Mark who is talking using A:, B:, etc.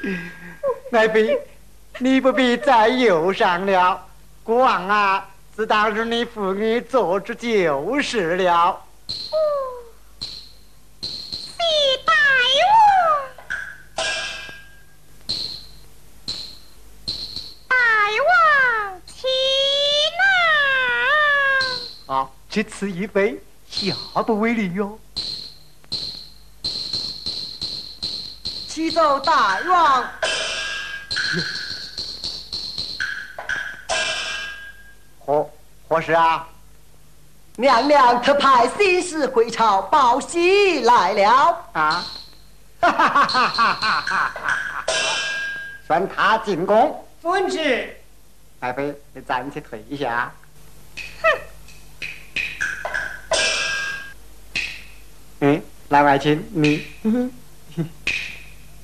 A: 爱妃，你不必再忧伤了。国王啊，自当日你父女做之就是了。
B: 谢大王，大王请
A: 啊！好，只此一杯，下不为例哟。
C: 启奏大王。
A: 何事啊？
C: 娘娘特派新使回朝报喜来了。
A: 啊！哈哈哈哈哈哈！算他进宫。
D: 遵旨。
A: 爱妃，你暂且退一下。哼。来，爱卿，你。